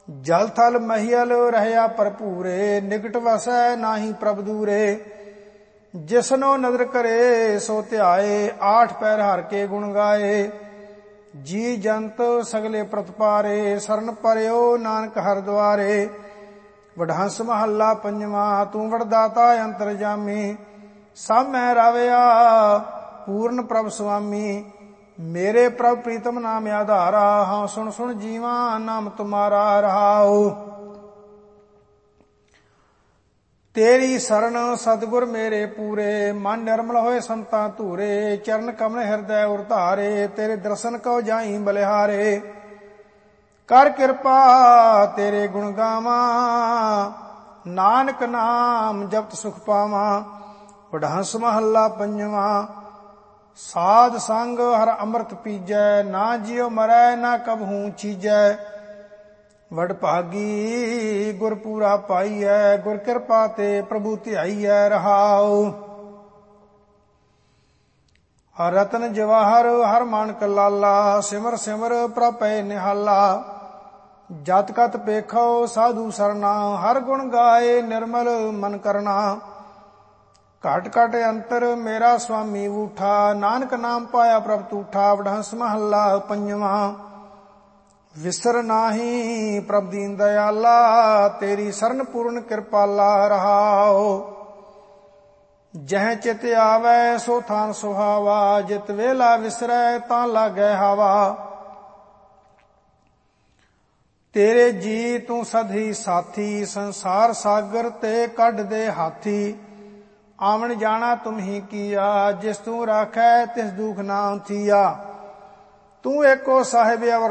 ਜਲ ਥਲ ਮਹੀਲ ਰਹਿਆ ਭਰਪੂਰੇ, ਨਿਕਟ ਵਸੈ ਨਾਹੀ ਪ੍ਰਭ ਦੂਰੇ। ਜਿਸਨੋ ਨਦਰ ਕਰੇ ਸੋ ਧਿਆਏ, ਆਠ ਪੈਰ ਹਰ ਕੇ ਗੁਣ ਗਾਏ। ਜੀ ਜੰਤ ਸਗਲੇ ਪ੍ਰਤਪਾਰੇ, ਸਰਨ ਪਰਿਓ ਨਾਨਕ ਹਰ ਦੁਆਰੇ। ਵਡਹੰਸ ਮਹੱਲਾ ਪੰਜਵਾ, ਤੂੰ ਵਡਦਾਤਾ ਅੰਤਰਜਾਮੀ। ਸਭ ਮੈਂ ਰਾਵਿਆ ਪੂਰਨ ਪ੍ਰਭ ਸੁਆਮੀ। ਮੇਰੇ ਪ੍ਰਭ ਪ੍ਰੀਤਮ ਨਾਮ ਆਧਾਰਾ, ਹਾਂ ਸੁਣ ਸੁਣ ਜੀਵਾ ਨਾਮ ਤੁਮਾਰਾ ਰਹਾਉ। ਤੇਰੀ ਸਰਣ ਸਤਿਗੁਰ ਮੇਰੇ ਪੂਰੇ, ਮਨ ਨਿਰਮਲ ਹੋਏ ਸੰਤਾਂ ਧੂਰੇ। ਚਰਨ ਕਮਲ ਹਿਰਦੈ ਉਰ ਧਾਰੇ, ਤੇਰੇ ਦਰਸ਼ਨ ਕਉ ਜਾਈ ਬਲਿਹਾਰੇ। ਕਰ ਕਿਰਪਾ ਤੇਰੇ ਗੁਣ ਗਾਵਾਂ, ਨਾਨਕ ਨਾਮ ਜਪਤ ਸੁਖ ਪਾਵਾਂ। ਵਡਹੰਸ ਮਹੱਲਾ ਪੰਜਵਾ, ਸਾਧ ਸੰਗ ਹਰ ਅੰਮ੍ਰਿਤ ਪੀਜੈ, ਨਾ ਜਿਉ ਮਰੈ ਨਾ ਕਬਹੂ ਚੀਜੈ। ਵਡਭਾਗੀ ਗੁਰ ਪੂਰਾ ਪਾਈਐ, ਗੁਰ ਕਿਰਪਾ ਤੇ ਪ੍ਰਭੂ ਧਿਆਈਐ ਰਹਾਉ। ਰਤਨ ਜਵਾਹਰ ਹਰ ਮਾਨਕ ਲਾਲਾ, ਸਿਮਰ ਸਿਮਰ ਪ੍ਰਭ ਪੈ ਨਿਹਾਲਾ। ਜਤ ਕਤ ਪੇਖੋ ਸਾਧੂ ਸਰਨਾ, ਹਰ ਗੁਣ ਗਾਏ ਨਿਰਮਲ ਮਨ ਕਰਨਾ। ਘਟ ਘਟ ਅੰਤਰ ਮੇਰਾ ਸੁਆਮੀ ਊਠਾ, ਨਾਨਕ ਨਾਮ ਪਾਇਆ ਪ੍ਰਭ ਤੂਠਾ। ਵਡਹੰਸ ਮਹੱਲਾ ਪੰਜਵਾ, ਵਿਸਰ ਨਾਹੀ ਪ੍ਰਭ ਦੀਨ ਦਇਆਲਾ, ਤੇਰੀ ਸਰਨ ਪੂਰਨ ਕਿਰਪਾਲਾ ਰਹਾਉ। ਜਹ ਚਿਤ ਆਵੈ ਸੋ ਥਾਨ ਸੁਹਾਵਾ, ਜਿਤ ਵੇਲਾ ਵਿਸਰੈ ਤਾਂ ਲਾਗੈ ਹਵਾ। ਤੇਰੇ ਜੀ ਤੂੰ ਸਧੀ ਸਾਥੀ, ਸੰਸਾਰ ਸਾਗਰ ਤੇ ਕੱਢ ਦੇ ਹਾਥੀ। ਆਵਣ ਜਾਣਾ ਤੁਮ ਹੀ ਕੀਆ, ਜਿਸ ਤੂੰ ਰਾਖੈ ਤਿਸ ਦੁਖ ਨਾ ਥੀਆ। ਤੂੰ ਏਕੋ ਸਾਹਿਬ ਅਵਰ